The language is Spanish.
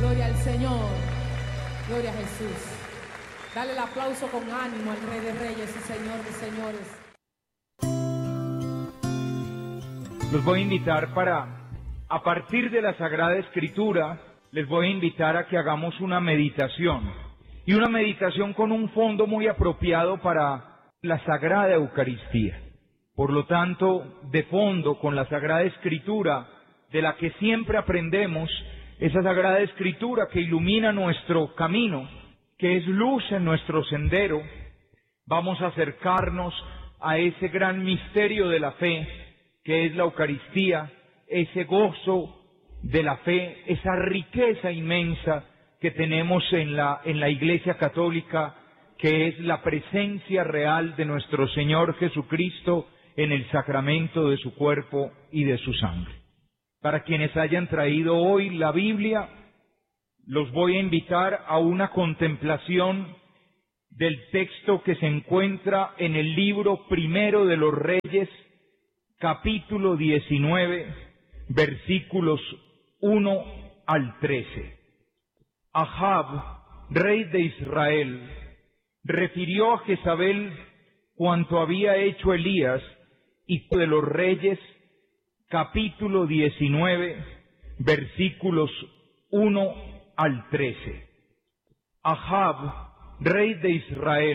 Gloria al Señor. Gloria a Jesús. Dale el aplauso con ánimo al Rey de Reyes y Señor de Señores. Los voy a invitar a partir de la Sagrada Escritura, les voy a invitar a que hagamos una meditación. Y una meditación con un fondo muy apropiado para la Sagrada Eucaristía. Por lo tanto, de fondo, con la Sagrada Escritura, de la que siempre aprendemos, esa Sagrada Escritura que ilumina nuestro camino, que es luz en nuestro sendero, vamos a acercarnos a ese gran misterio de la fe, que es la Eucaristía, ese gozo de la fe, esa riqueza inmensa que tenemos en la Iglesia Católica, que es la presencia real de nuestro Señor Jesucristo en el sacramento de su cuerpo y de su sangre. Para quienes hayan traído hoy la Biblia, los voy a invitar a una contemplación del texto que se encuentra en el libro primero de los Reyes, capítulo 19, versículos 1 al 13. Ahab, rey de Israel, refirió a Jezabel cuanto había hecho Elías, y de los Reyes, capítulo 19, versículos 1 al 13. Ahab, rey de Israel,